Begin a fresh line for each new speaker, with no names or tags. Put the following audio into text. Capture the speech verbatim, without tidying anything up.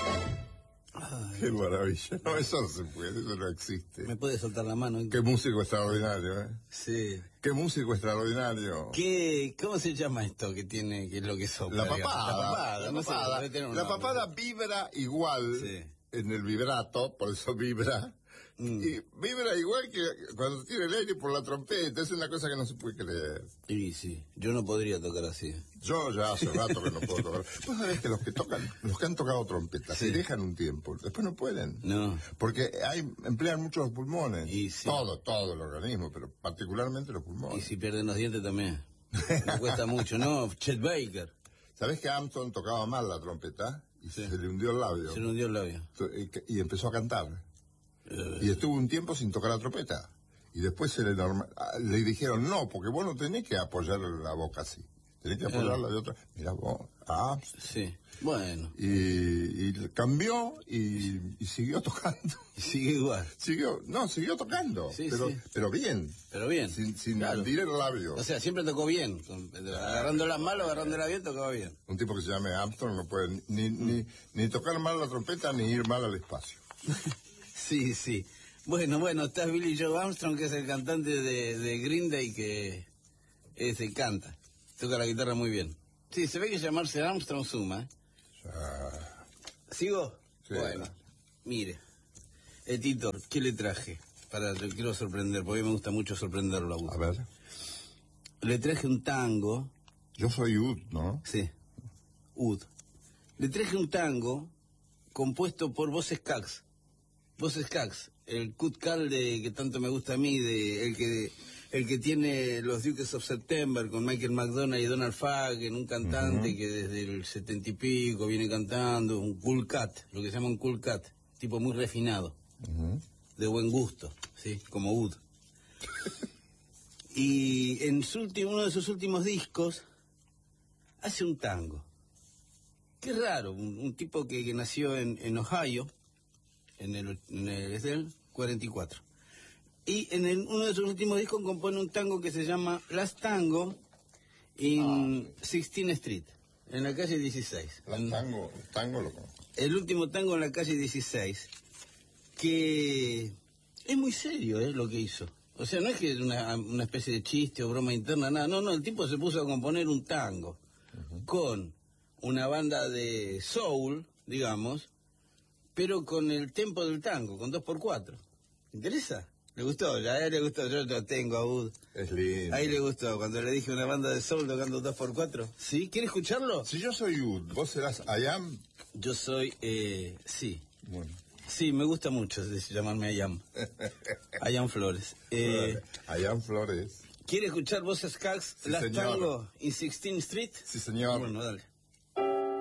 Ay, qué maravilla. No, eso no se puede, eso no existe.
¿Me puede soltar la mano?
Qué músico extraordinario, ¿eh?
Sí.
Qué músico extraordinario.
¿Qué, ¿Cómo se llama esto que tiene, que es lo que sopla?
La papada.
La papada,
la
no
papada,
sé, debe
la papada vibra igual
sí.
en el vibrato, por eso vibra. Mm. Y vibra igual que cuando tira el aire por la trompeta. Es una cosa que no se puede creer.
Sí, sí. Yo no podría tocar así.
Yo ya hace rato que no puedo tocar. Vos sabés que los que tocan, los que han tocado trompeta, sí. se dejan un tiempo, después no pueden.
No.
Porque hay, emplean mucho los pulmones.
Y sí.
Todo, todo el organismo, pero particularmente los pulmones.
Y si pierden los dientes también. Me cuesta mucho, ¿no? Chet Baker.
¿Sabés que Armstrong tocaba mal la trompeta? Y sí. se le hundió el labio.
Se le hundió el labio.
Y, y empezó a cantar. Y estuvo un tiempo sin tocar la trompeta. Y después se le, norma... le dijeron, no, porque vos no tenés que apoyar la boca así. Tenés que apoyarla de otra. Mirá vos. Ah,
sí. Bueno.
Y, y cambió y, y siguió tocando.
Y sigue igual.
Siguió, no, siguió tocando.
Sí,
pero,
sí.
pero bien.
Pero bien.
Sin, sin
claro.
hundir el labio.
O sea, siempre tocó bien. Agarrándola mal o agarrándola bien, tocaba bien.
Un tipo que se llame Armstrong no puede ni, ni, ni tocar mal la trompeta ni ir mal al espacio.
Sí, sí. Bueno, bueno, está Billy Joe Armstrong, que es el cantante de, de Green Day, que ese canta. Toca la guitarra muy bien. Sí, se ve que llamarse Armstrong suma.
Ya.
¿Sigo?
Sí.
Bueno, mire. Editor, ¿qué le traje? Para, yo quiero sorprender, porque a mí me gusta mucho sorprenderlo a uno.
A ver.
Le traje un tango.
Yo soy Ud, ¿no?
Sí, Ud. Le traje un tango compuesto por Boz Scaggs. Boz Scaggs, el Cut Cal de que tanto me gusta a mí, de el que el que tiene los Dukes of September con Michael McDonald y Donald Fagen, un cantante uh-huh. que desde el setenta y pico viene cantando, un cool cat, lo que se llama un cool cat, tipo muy refinado, uh-huh. de buen gusto, sí, como Ud. Y en su último, uno de sus últimos discos hace un tango. Qué raro, un, un tipo que, que nació en, en Ohio, en el, en el, es del cuarenta y cuatro. Y en el, uno de sus últimos discos compone un tango que se llama Last Tango in ah, sixteenth Street, en la calle dieciséis.
Last Tango, tango loco.
El último tango en la calle dieciséis, que es muy serio, ¿eh? Lo que hizo. O sea, no es que es una, una especie de chiste o broma interna, nada. No, no, el tipo se puso a componer un tango uh-huh. con una banda de soul, digamos, pero con el tempo del tango, con dos por cuatro. ¿Te interesa? ¿Le gustó? A él le gustó, yo lo tengo a Ud.
Es lindo.
Ahí le gustó, cuando le dije una banda de soul tocando dos por cuatro. ¿Sí? ¿Quiere escucharlo?
Si yo soy Ud, ¿vos serás I Am?
Yo soy, eh, sí.
Bueno.
Sí, me gusta mucho llamarme I Am. I Am Flores. Eh,
I Am Flores.
¿Quiere escuchar Boz Scaggs,
sí,
Last
señor.
Tango in sixteenth Street?
Sí, señor.
Bueno, dale.